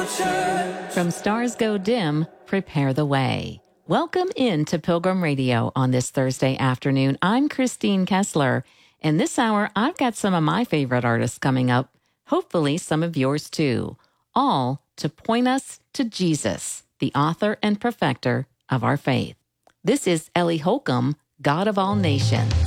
From Stars Go Dim, prepare the way. Welcome into Pilgrim Radio on this Thursday afternoon. I'm Christine Kessler, and this hour I've got some of my favorite artists coming up, hopefully some of yours too, all to point us to Jesus, the author and perfecter of our faith. This is Ellie Holcomb, God of All Nations.